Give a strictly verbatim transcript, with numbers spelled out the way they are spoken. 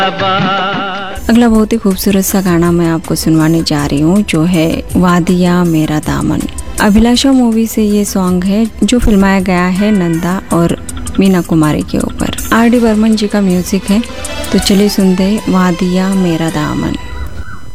अगला बहुत ही खूबसूरत सा गाना मैं आपको सुनवाने जा रही हूँ, जो है वादिया मेरा दामन। अभिलाषा मूवी से ये सॉन्ग है जो फिल्माया गया है नंदा और मीना कुमारी के ऊपर। आर डी बर्मन जी का म्यूजिक है। तो चलिए सुनते वादिया मेरा दामन।